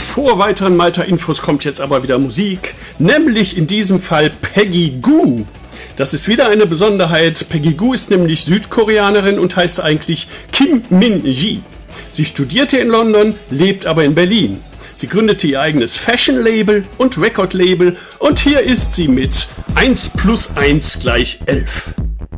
vor weiteren Malta-Infos kommt jetzt aber wieder Musik, nämlich in diesem Fall Peggy Gou. Das ist wieder eine Besonderheit. Peggy Gou ist nämlich Südkoreanerin und heißt eigentlich Kim Min-ji. Sie studierte in London, lebt aber in Berlin. Sie gründete ihr eigenes Fashion-Label und Record-Label und hier ist sie mit 1 + 1 = 11.